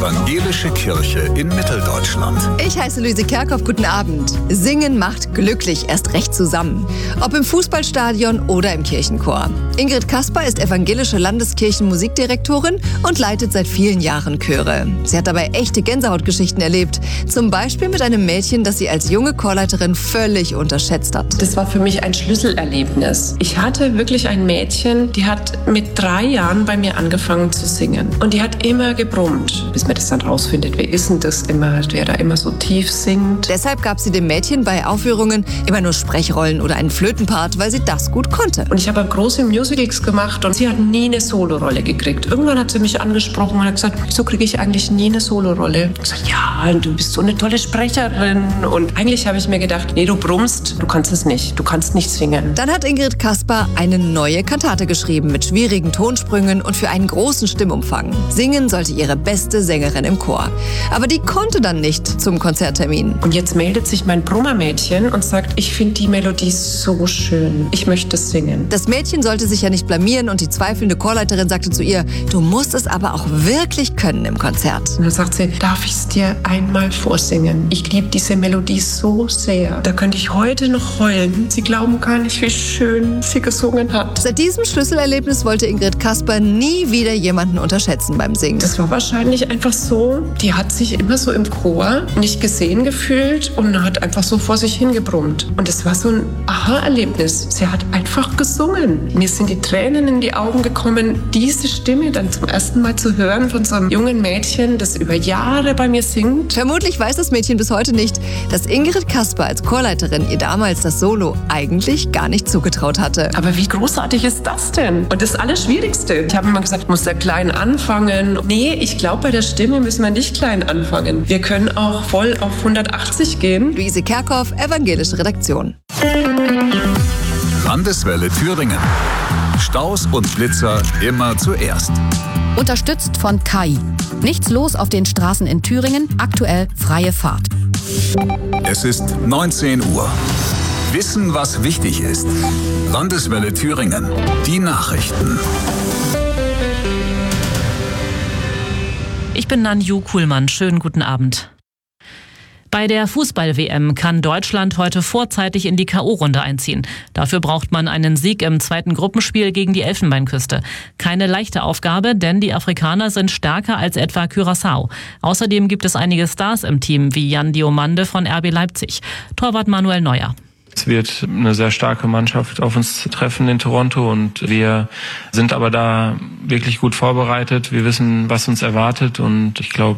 Evangelische Kirche in Mitteldeutschland. Ich heiße Luise Kerkhoff, guten Abend. Singen macht glücklich, erst recht zusammen. Ob im Fußballstadion oder im Kirchenchor. Ingrid Kasper ist evangelische Landeskirchenmusikdirektorin und leitet seit vielen Jahren Chöre. Sie hat dabei echte Gänsehautgeschichten erlebt. Zum Beispiel mit einem Mädchen, das sie als junge Chorleiterin völlig unterschätzt hat. Das war für mich ein Schlüsselerlebnis. Ich hatte wirklich ein Mädchen, die hat mit 3 Jahren bei mir angefangen zu singen. Und die hat immer gebrummt, bis man das dann rausfindet. Wer ist denn das immer, wer da immer so tief singt? Deshalb gab sie dem Mädchen bei Aufführungen immer nur Sprechrollen oder einen Flötenpart, weil sie das gut konnte. Und ich habe große Musicals gemacht und sie hat nie eine Solorolle gekriegt. Irgendwann hat sie mich angesprochen und hat gesagt, wieso kriege ich eigentlich nie eine Solorolle? Ich habe gesagt, ja, du bist so eine tolle Sprecherin. Und eigentlich habe ich mir gedacht, nee, du brummst, du kannst es nicht, du kannst nicht singen. Dann hat Ingrid Kasper eine neue Kantate geschrieben mit schwierigen Tonsprüngen und für einen großen Stimmumfang. Singen sollte ihre beste Sängerin im Chor. Aber die konnte dann nicht zum Konzerttermin. Und jetzt meldet sich mein Brummermädchen und sagt, ich finde die Melodie so schön, ich möchte singen. Das Mädchen sollte sich ja nicht blamieren und die zweifelnde Chorleiterin sagte zu ihr, du musst es aber auch wirklich können im Konzert. Und dann sagt sie, darf ich es dir einmal vorsingen? Ich liebe diese Melodie so sehr. Da könnte ich heute noch heulen. Sie glauben gar nicht, wie schön sie gesungen hat. Seit diesem Schlüsselerlebnis wollte Ingrid Kasper nie wieder jemanden unterschätzen beim Singen. Das war wahrscheinlich einfach so, die hat sich immer so im Chor nicht gesehen gefühlt und hat einfach so vor sich hingebrummt. Und es war so ein Aha-Erlebnis. Sie hat einfach gesungen. Mir sind die Tränen in die Augen gekommen, diese Stimme dann zum ersten Mal zu hören von so einem jungen Mädchen, das über Jahre bei mir singt. Vermutlich weiß das Mädchen bis heute nicht, dass Ingrid Kasper als Chorleiterin ihr damals das Solo eigentlich gar nicht zugetraut hatte. Aber wie großartig ist das denn? Und das Allerschwierigste. Ich habe immer gesagt, muss der klein anfangen. Nee, ich glaube, bei der Stimme müssen wir nicht klein anfangen. Wir können auch voll auf 180 gehen. Luise Kerkhoff, evangelische Redaktion. Landeswelle Thüringen. Staus und Blitzer immer zuerst. Unterstützt von KAI. Nichts los auf den Straßen in Thüringen, aktuell freie Fahrt. Es ist 19 Uhr. Wissen, was wichtig ist. Landeswelle Thüringen. Die Nachrichten. Ich bin Nanju Kuhlmann. Schönen guten Abend. Bei der Fußball-WM kann Deutschland heute vorzeitig in die K.O.-Runde einziehen. Dafür braucht man einen Sieg im zweiten Gruppenspiel gegen die Elfenbeinküste. Keine leichte Aufgabe, denn die Afrikaner sind stärker als etwa Curaçao. Außerdem gibt es einige Stars im Team, wie Jan Diomande von RB Leipzig. Torwart Manuel Neuer. Es wird eine sehr starke Mannschaft auf uns treffen in Toronto und wir sind aber da wirklich gut vorbereitet. Wir wissen, was uns erwartet und ich glaube,